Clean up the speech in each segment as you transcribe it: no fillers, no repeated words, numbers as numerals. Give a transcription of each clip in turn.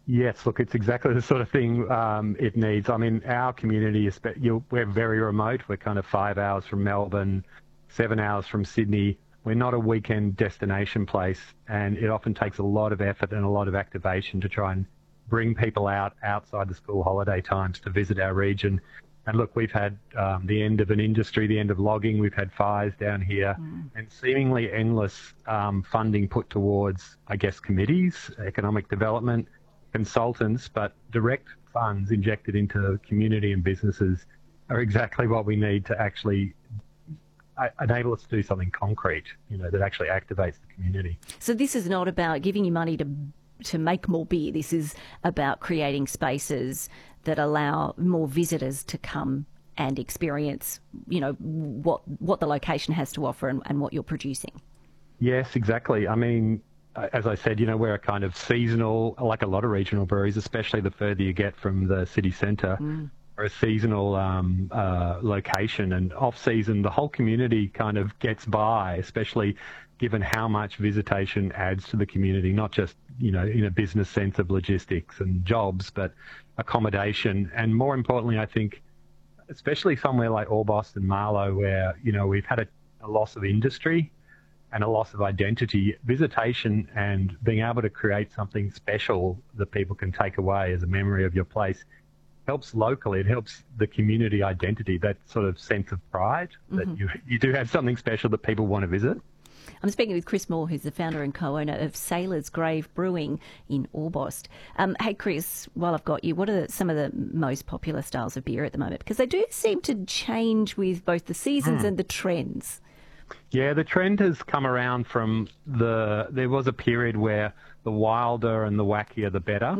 Yes, look, it's exactly the sort of thing it needs. I mean, our community, we're very remote. We're kind of 5 hours from Melbourne, 7 hours from Sydney. We're not a weekend destination place, and it often takes a lot of effort and a lot of activation to try and bring people outside the school holiday times to visit our region. And look, we've had the end of an industry, the end of logging. We've had fires down here, and seemingly endless funding put towards, I guess, committees, economic development, consultants, but direct funds injected into community and businesses are exactly what we need to actually enable us to do something concrete, that actually activates the community. So this is not about giving you money to make more beer. This is about creating spaces that allow more visitors to come and experience, what the location has to offer and what you're producing. Yes, exactly. I mean, as I said, we're a kind of seasonal, like a lot of regional breweries, especially the further you get from the city centre, or a seasonal location. And off-season, the whole community kind of gets by, especially given how much visitation adds to the community, not just, in a business sense of logistics and jobs, but accommodation. And more importantly, I think, especially somewhere like Orbost and Marlow, where, we've had a loss of industry and a loss of identity, visitation and being able to create something special that people can take away as a memory of your place helps locally. It helps the community identity, that sort of sense of pride that you do have something special that people want to visit. I'm speaking with Chris Moore, who's the founder and co-owner of Sailor's Grave Brewing in Orbost. Hey, Chris, while I've got you, what are some of the most popular styles of beer at the moment? Because they do seem to change with both the seasons and the trends. Yeah, the trend has come around from there was a period where the wilder and the wackier the better.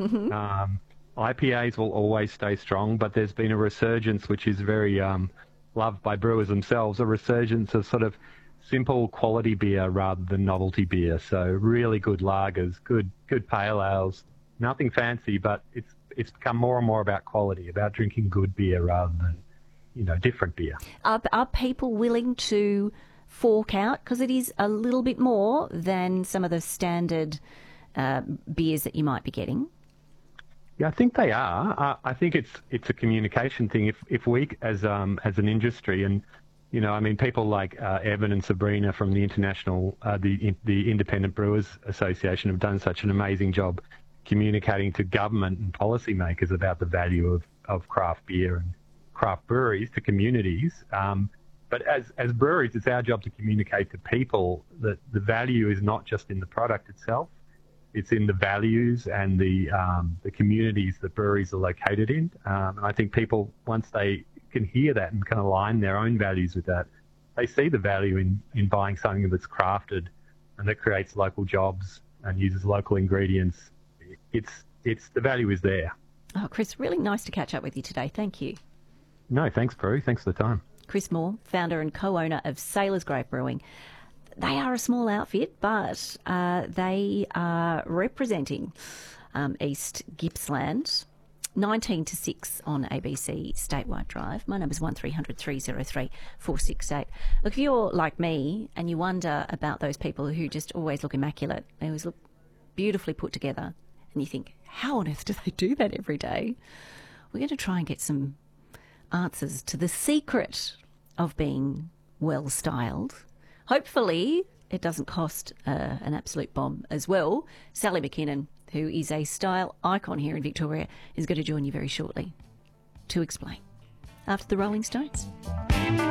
IPAs will always stay strong, but there's been a resurgence, which is very loved by brewers themselves, a resurgence of sort of simple quality beer rather than novelty beer. So really good lagers, good pale ales, nothing fancy, but it's become more and more about quality, about drinking good beer rather than, different beer. Are people willing to fork out, because it is a little bit more than some of the standard beers that you might be getting? Yeah, I think they are. I think it's a communication thing. If we as an industry, and people like Evan and Sabrina from the the Independent Brewers Association have done such an amazing job communicating to government and policymakers about the value of craft beer and craft breweries to communities. But as breweries, it's our job to communicate to people that the value is not just in the product itself. It's in the values and the communities that breweries are located in. And I think people, once they can hear that and can align their own values with that, they see the value in buying something that's crafted and that creates local jobs and uses local ingredients. It's the value is there. Oh, Chris, really nice to catch up with you today. Thank you. No, thanks, Prue. Thanks for the time. Chris Moore, founder and co-owner of Sailor's Grave Brewing. They are a small outfit, but they are representing East Gippsland. 19 to 6 on ABC Statewide Drive. My number's 1300 303 468. Look, if you're like me and you wonder about those people who just always look immaculate, they always look beautifully put together, and you think, how on earth do they do that every day? We're going to try and get some answers to the secret of being well styled. Hopefully it doesn't cost an absolute bomb as well. Sally McKinnon, who is a style icon here in Victoria, is going to join you very shortly to explain. After the Rolling Stones.